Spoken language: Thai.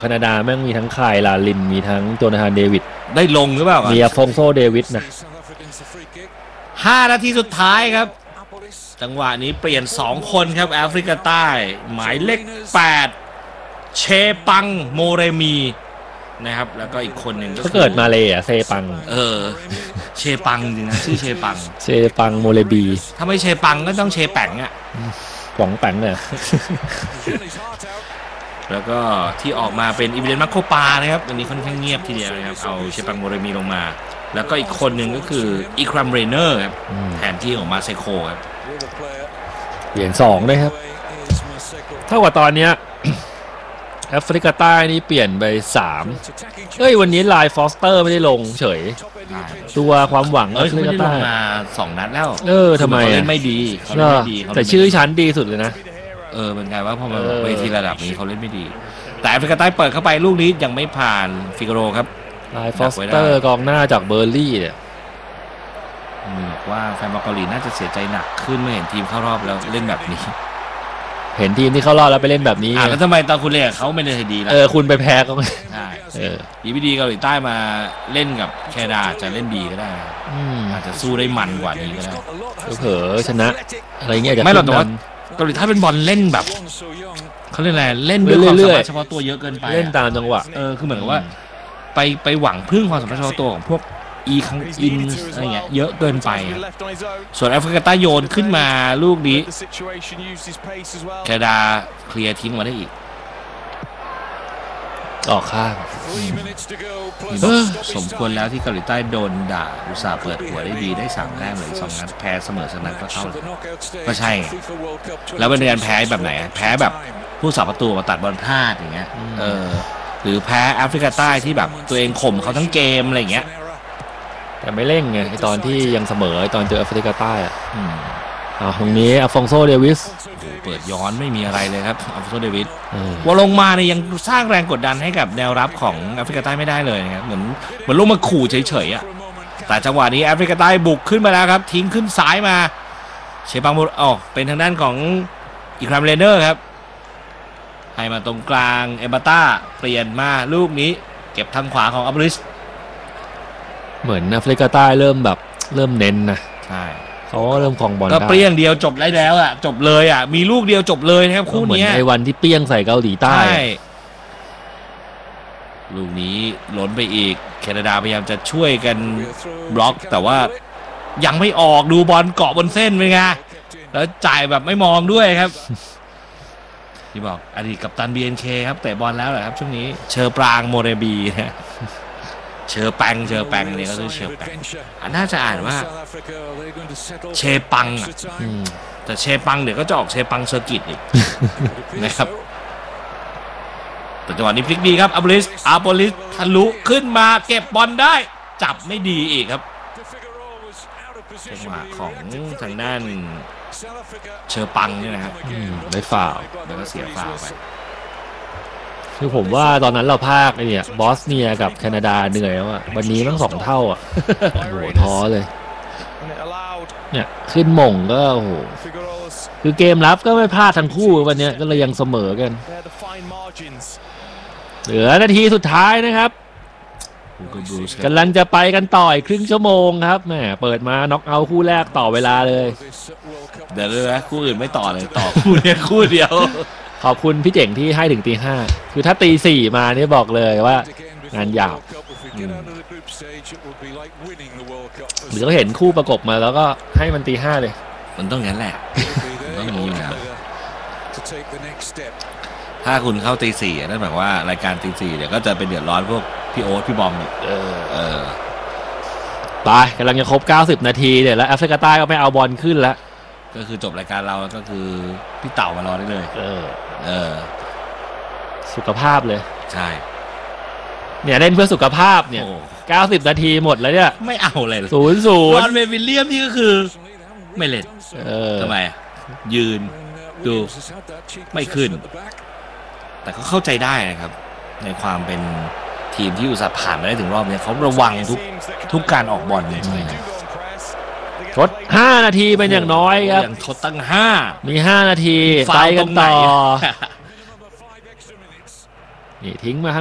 แคนาดาแม่งมีทั้งคายลาลินมีทั้งโจนาธานเดวิดได้ลงหรือเปล่ามีฟงโซเดวิดนะ 5 นาทีสุดท้ายครับจังหวะนี้เปลี่ยน2 คนครับแอฟริกาใต้หมายเลข8เชปังโมเรมีนะครับแล้วก็อีกคนหนึ่งก็เกิดมาเลยเซปังเชปังจริงนะชื่อเชปังโมเรบีถ้าไม่เชปังก็ต้องเชแป๋งอ่ะหวังแป๋งเนี่ยแล้วก็ที่ออกมาเป็นอีเวนต์มาโคปานะครับวันนี้ค่อนข้างเงียบทีเดียวนะครับเอาเชปังโมเรมีลงมาแล้วก็อีกคนหนึ่งก็คืออีครัมเรเนอร์ครับแทนที่ของมาเซโคครับเปลี่ยน2ด้วยครับเท่ากับตอนเนี้ยแอฟริกาใต้นี่เปลี่ยนไป3วันนี้ไลน์ฟอสเตอร์ไม่ได้ลงเฉยตัวความหวังแอฟริกาใต้มา2 นัดแล้วทำไมเล่นไม่ดีแต่ชื่อชั้นดีสุดเลยนะเป็นไงว่าพอมาเวทีระดับนี้เขาเล่นไม่ดีแต่แอฟริกาใต้เปิดเข้าไปลูกนี้ยังไม่ผ่านฟิกโรครับไลน์ฟอสเตอร์กองหน้าจากเบอร์ลี่เนี่ยบอกว่าแฟนบอลเกาหลีน่าจะเสียใจหนักขึ้นเมื่อเห็นทีมเข้ารอบแล้วเล่นแบบนี้เห็นทีมที่เข้ารอบแล้วไปเล่นแบบนี้แล้วทำไมตอนคุณเล่นเขาไม่ได้ดีล่ะคุณไปแพ้เขาใช่ดีไม่ดีเกาหลีใต้มาเล่นกับแคนาดาจะเล่นดีก็ได้อาจจะสู้ได้มันกว่านี้ก็ได้เผลอชนะอะไรเงี้ยไม่หรอกแต่ว่าเกาหลีใต้เป็นบอลเล่นแบบเขาเรียกอะไรเล่นด้วยความสามารถเฉพาะตัวเยอะเกินไปเล่นตามจังหวะคือเหมือนกับว่าไปหวังพึ่งความสามารถเฉพาะตัวของพวกคังอินอะไรเงี้ยเยอะเกินไปส่วนแอฟริกาใต้โยนขึ้นมาลูกนี้แคนาดาเคลียร์ทิ้งมาได้อีกออกข้างสมควรแล้วที่เกาหลีใต้โดนด่าอุตส่าห์เปิดหัวได้ดีได้3 แต้มเลย2 นัดแพ้เสมอสักนัดก็เข้าก็ใช่แล้วเป็นการแพ้แบบไหนแพ้แบบผู้สาประตูมาตัดบอลพลาดอย่างเงี้ยหรือแพ้แอฟริกาใต้ที่แบบตัวเองข่มเขาทั้งเกมอะไรเงี้ยแต่ไม่เร่งไงตอนที่ยังเสมอตอนเจอแอฟริกาใต้ตรงนี้อัลฟองโซเดวิสเปิดย้อนไม่มีอะไรเลยครับอัลฟองโซเดวิสว่าลงมาเนี่ยยังสร้างแรงกดดันให้กับแนวรับของแอฟริกาใต้ไม่ได้เลยนะครับเหมือนลงมาขู่เฉยๆแต่จังหวะนี้แอฟริกาใต้บุกขึ้นมาแล้วครับทิ้งขึ้นซ้ายมาเชปังมูเป็นทางด้านของอีครัมเรเนอร์ครับให้มาตรงกลางเอมบาต้าเปลี่ยนมาลูกนี้เก็บทางขวาของอับริสเหมือนแอฟริกาใต้เริ่มเน้นนะใช่เขาเริ่มคลองบอลก็เปรี้ยงเดียวจบแล้วจบเลยมีลูกเดียวจบเลยนะครับคู่นี้เหมือนในวันที่เปรี้ยงใส่เกาหลีใต้ลูกนี้ล้นไปอีกแคนาดาพยายามจะช่วยกันบล็อกแต่ว่ายังไม่ออกดูบอลเกาะบนเส้นเป็นไงแล้วจ่ายแบบไม่มองด้วยครับที่บอกอดีตกัปตัน BNK ครับเตะบอลแล้วเหรอครับช่วงนี้เชอปรางโมเรบีนะเชอแปงเนี่ยก็คือเชอแปงน่าจะอ่านว่าเชปังแต่เชปังเดี๋ยวก็จะออกเชปังเซอร์กิตอีกนะครับแต่จังหวะนี้พลิกดีครับอาโปลิสทะลุขึ้นมาเก็บบอลได้จับไม่ดีอีกครับจังหวะของทางด้านเชอปังเนี่ยนะครับได้ฟาวล์แล้วก็เสียฟาวล์ไปคือผมว่าตอนนั้นเราพากเนี่ยบอสเนียกับแคนาดาเหนื่อยแล้ววันนี้ต้อง2 เท่าโอ้โหท้อเลยเนี่ยขึ้นหม่งก็โอ้โหคือเกมรับก็ไม่พลาดทั้งคู่วันนี้ก็เลยยังเสมอกันเหลือนาทีสุดท้ายนะครับกำลังจะไปกันต่ออีกครึ่งชั่วโมงครับแหมเปิดมาน็อกเอาท์คู่แรกต่อเวลาเลยเดี๋ยวเลยนะคู่อื่นไม่ต่อเลยต่อคู่นี้คู่เดียวขอบคุณพี่เจ๋งที่ให้ถึงตี 5คือถ้าตี 4มานี่บอกเลยว่างานหยาบหรือเราเห็นคู่ประกบมาแล้วก็ให้มันตี 5เลยมันต้องงั้นแหละต้องอย่างนี้อยู่แล้วถ้าคุณเข้าตี 4นั่นหมายว่ารายการตี 4เดี๋ยวก็จะเป็นเดือดร้อนพวกพี่โอ๊ตพี่บอมไปกำลังจะครบ90 นาทีเนี่ยแล้วแอฟริกาใต้ก็ไม่เอาบอลขึ้นแล้วก็คือจบรายการเราก็คือพี่เต่ามารอได้เลยสุขภาพเลยใช่เนี่ยเล่นเพื่อสุขภาพเนี่ย90 นาทีหมดแล้วเนี่ยไม่เอาเลย 0-0 บอลวิลเลียมนี่ก็คือไม่เล่นทำไมยืนดูไม่ขึ้นแต่ก็เข้าใจได้นะครับในความเป็นทีมที่อุตส่าห์ผ่านมาได้ถึงรอบนี้เขาระวังทุกการออกบอลเลยทด5 นาทีเป็นอย่างน้อยครับยังทดตั้ง5 มี5 นาทีไปกันต่อนี่ทิ้งมา